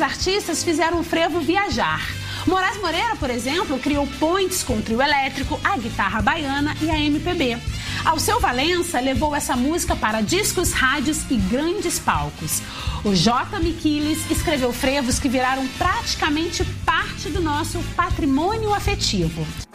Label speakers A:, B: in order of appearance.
A: artistas fizeram o frevo viajar. Moraes Moreira, por exemplo, criou pontes com o trio elétrico, a guitarra baiana e a MPB. Alceu Valença levou essa música para discos, rádios e grandes palcos. O J. Miquiles escreveu frevos que viraram praticamente parte do nosso patrimônio afetivo.